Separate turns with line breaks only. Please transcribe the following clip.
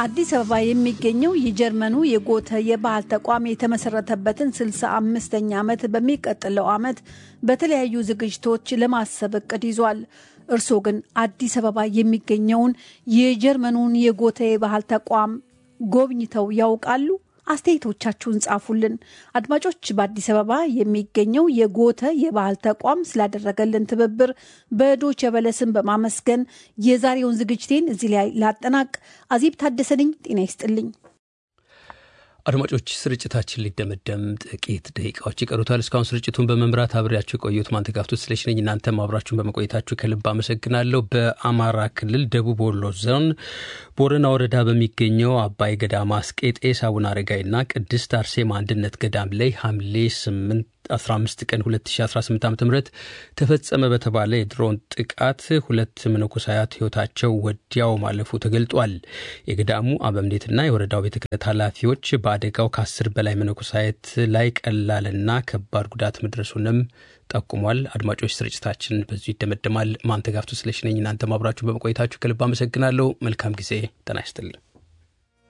አዲስ አበባ የሚገኘው የጀርመኑ የጎተ የባህል ተቋም የተመሰረተበትን 65ኛ ዓመት በሚቀጥለው ዓመት በተለያዩ ዝግጅቶች ለማሰብ እቅድ ይዟል። እርስዎ ግን አዲስ አበባ የሚገኘውን የጀርመኑን የጎተ የባህል ተቋም ጎብኝተው ያውቃሉ? አስተያየቶቻችሁን ጻፉልን። አድማጮች፣ በአዲስ አበባ የሚገኘው የጎተ የባህል ተቋም ስላደረገልን ትብብር በዶይቼ ቬለ ስም በማመስገን የዛሬውን ዝግጅቴን እዚህ ላይ ላጠናቅ። አዜብ ታደሰ ነኝ። ጤና ይስጥልኝ።
አድማጮች፣ ስርጭታችን ሊደመደም ጥቂት ደቂቃዎች ይቀሩታል። እስካሁን ስርጭቱን በመምራት አብሬያችሁ የቆየሁት ማንተጋፍቶት ስለሽ ነኝ። እናንተም አብራችሁን በመቆየታችሁ ከልብ አመሰግናለሁ። በአማራ ክልል ደቡብ ወሎ ዞን ቦረና ወረዳ በሚገኘው አባይ ገዳም አስቄጤስ አቡነ አረጋይና ቅድስት አርሴማ አንድነት ገዳም ላይ ሐምሌ 15 ቀን 2018 ዓ.ም ተፈጸመ በተባለ የድሮን ጥቃት 2 መነኮሳያት ሕይወታቸው ወዲያው ማለፉ ተገልጧል። የገዳሙ አበምኔትና የወረዳው ቤተ ክህነት ኃላፊዎች በአደጋው ከ10 በላይ መነኮሳያት ላይ ቀላልና ከባድ ጉዳት መድረሱንም ጠቁሟል። አድማጮች፣ ስርጭታችን በዚሁ ይደመደማል። ማንተጋፍቶት ስለሽ ነኝ። እናንተም አብራችሁ በመቆየታችሁ ከልብ አመሰግናለሁ። መልካም ጊዜ። ጤና ይስጥልኝ።